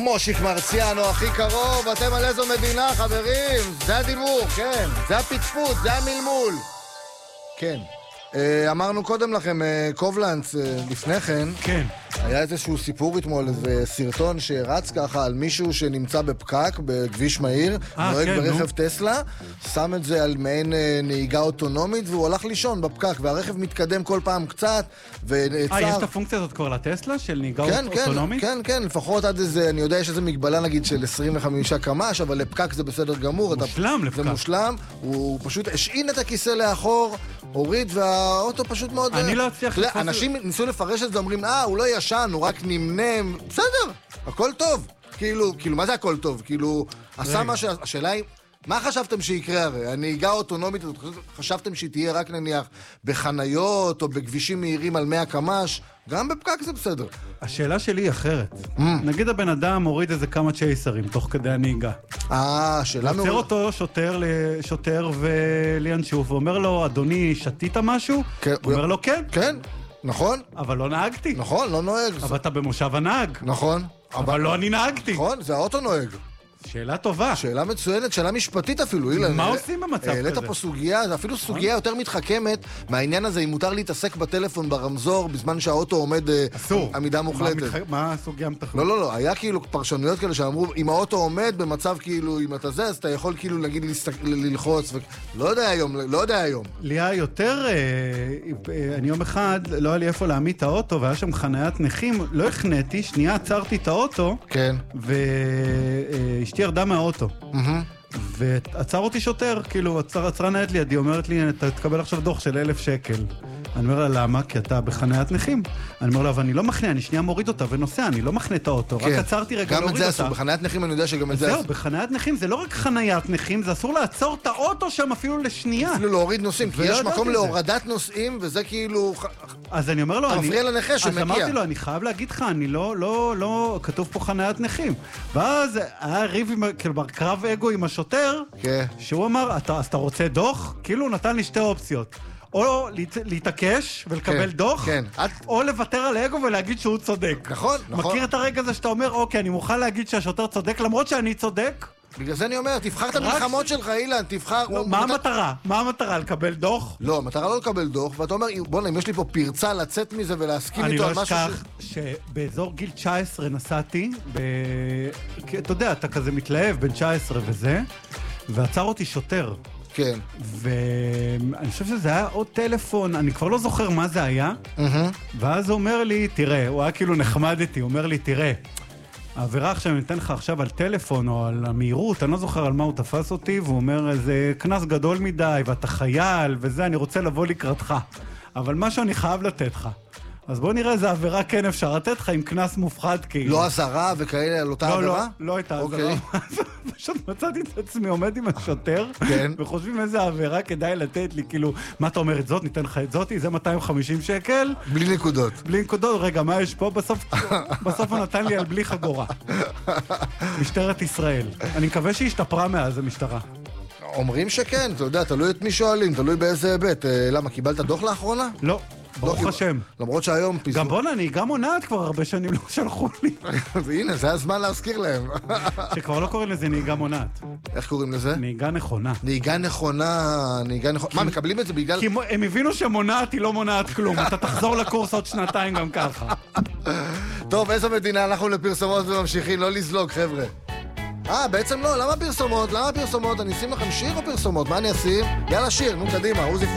מושיק מרציאנו, הכי קרוב, אתם על איזו מדינה, חברים? זה הדיבור, כן. זה הפטפוט, זה המלמול. כן. אמרנו קודם לכם, קובלנץ, לפני כן. כן. היה איזשהו סיפור אתמול, איזה סרטון שרץ ככה על מישהו שנמצא בפקק, בכביש מהיר, נוהג ברכב טסלה, שם את זה על מעין נהיגה אוטונומית, והוא הלך לישון בפקק, והרכב מתקדם כל פעם קצת, ונעצר. יש את הפונקציה הזאת כבר לטסלה, של נהיגה אוטונומית? כן, כן, לפחות עד איזה, אני יודע, יש איזה מגבלה נגיד של 25 קמ"ש, אבל לפקק זה בסדר גמור. מושלם לפקק. זה מושלם, הוא פשוט השעין את הכיסא לאחור, הוריד, והאוטו פשוט מאוד... אני לא אצליח... אנשים ניסו לפרש את זה, אומרים, הוא לא ישן, הוא רק נמנם. בסדר, הכל טוב. כאילו, מה זה הכל טוב? כאילו, עשה מה השאלה היא, מה חשבתם שיקרה הרי? הנהיגה האוטונומית, חשבתם שהיא תהיה רק נניח בחניות או בכבישים מהירים על 100 קמ"ש? גם בפקק זה בסדר. השאלה שלי היא אחרת. נגיד הבן אדם מוריד איזה כמה צ'ייסרים תוך כדי הנהיגה. שאלה מאוד... עוצר אותו שוטר וליאנשוף, ואומר לו, אדוני, שתית משהו? הוא אומר לו, כן. כן, נכון. אבל לא נהגתי. נכון, לא נוהג. אבל אתה במושב הנהג. נכון. אבל לא אני נהגתי. נכון, זה האוטו נוהג. שאלה טובה. שאלה מצוינת, שאלה משפטית אפילו. מה עושים במצב כזה? העלית פה סוגיה, זה אפילו סוגיה יותר מתחכמת מהעניין הזה, אם מותר להתעסק בטלפון ברמזור בזמן שהאוטו עומד עמידה מוחלטת. מה הסוגיה מתחלת? לא, היה כאילו פרשנויות כאלה שאמרו, אם האוטו עומד במצב כאילו, אם אתה זה, אז אתה יכול כאילו להגיד ללחוץ, לא יודע היום. לי היה יותר, אני יום אחד, לא היה לי איפה להעמיד את האוטו, והיה שם חניית נכים, לא הכנתי, שנייה עצרתי את האוטו, כן. אשתי ירדה מהאוטו. ועצר אותי שוטר, כאילו, עצרה נהת לידי, אומרת לי, אתה תקבל עכשיו דוח של 1,000 שקל. אני אומר לה, למה? כי אתה בחניית נכים. אני אומר לה, אבל אני לא מחנה, אני שנייה מוריד אותה ונוסע, אני לא מחנה את האוטו, רק עצרתי רגע להוריד אותה. גם את זה אסור, בחניית נכים אני יודע שגם את זה אסור. זהו, בחניית נכים זה לא רק חניית נכים, זה אסור לעצור את האוטו שם אפילו לשנייה. אפילו להוריד נוסעים, כי יש מקום להורדת נוסעים, וזה כאילו... אז אני אומר לו, אתה מפריע לנכה שמגיע. אז אמרתי לו, אני חייב להגיד לך, אני לא, כתוב פה חניית נכים. ואז היה ריב, כאילו, קרב אגו עם השוטר, שהוא אמר, אז אתה רוצה דוח? כאילו הוא נתן לי שתי אופציות. או להתעקש ולקבל דוח, או לוותר על האגו ולהגיד שהוא צודק. נכון. מכיר את הרגע הזה שאתה אומר, אוקיי, אני מוכן להגיד שהשוטר צודק, למרות שאני צודק? בגלל זה אני אומר, תבחר את המלחמות שלך, אילן, תבחר... מה המטרה? מה המטרה? לקבל דוח? לא, המטרה לא לקבל דוח, ואתה אומר, בוא'נה, אם יש לי פה פרצה לצאת מזה ולהסכים איתו על משהו אני לא אשכח שבאזור גיל 19 נסעתי, אתה יודע, אתה כזה מתלהב בין 19 וזה, ועצר אותי שוטר. כן. ואני חושב שזה היה עוד טלפון, אני כבר לא זוכר מה זה היה, ואז הוא אומר לי, תראה, הוא היה כאילו נחמד איתי, הוא אומר לי, תראה, העבירה עכשיו אני אתן לך עכשיו על טלפון או על המהירות, אני לא זוכר על מה הוא תפס אותי, והוא אומר, זה כנס גדול מדי, ואתה חייל, וזה, אני רוצה לבוא לקראתך. אבל משהו אני חייב לתת לך. אז בוא נראה איזה עבירה כן אפשר לתת לך עם כנס מופחד כאילו. לא עזרה וכאלה על אותה עבירה? לא הייתה עזרה. פשוט מצאתי את עצמי עומד עם השוטר, וחושבים איזה עבירה כדאי לתת לי, כאילו, מה אתה אומר את זאת? ניתן לך את זאת? זה 250 שקל? בלי נקודות. בלי נקודות, רגע, מה יש פה? בסוף הוא נתן לי על בלי חגורה. משטרת ישראל. אני מקווה שהיא השתפרה מאז המשטרה. אומרים שכן, אתה יודע, תלוי את מי שואלים, תלוי באיזה היבט. למה, קיבלת דוח לאחרונה? לא. ברוך השם. למרות שהיום... גם בונה, אני גם עונת כבר הרבה שנים לא שלחו לי. והנה, זה הזמן להזכיר להם. שכבר לא קוראים לזה נהיגה מונעת. איך קוראים לזה? נהיגה נכונה. נהיגה נכונה. מה, מקבלים את זה בגלל... כי הם הבינו שמונעת היא לא מונעת כלום. אתה תחזור לקורס עוד 2 גם ככה. טוב, איזו מדינה אנחנו לפרסומות וממשיכים, לא לזלוג, חבר'ה. בעצם לא, למה פרסומות? אני אשים לכם שיר או פרסומות? מה אני אשים? יאללה שיר, נו קדימה, עוזי